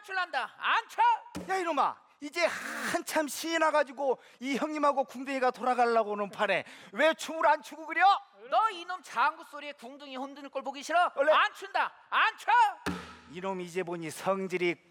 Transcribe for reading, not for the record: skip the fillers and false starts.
안 출란다. 안 쳐. 야 이놈아, 이제 한참 신이 나가지고 이 형님하고 궁둥이가 돌아가려고는 판에 왜 춤을 안 추고 그려? 너 이놈 장구 소리에 궁둥이 흔드는 걸 보기 싫어? 원래- 안 춘다. 안 쳐. 이놈 이제 보니 성질이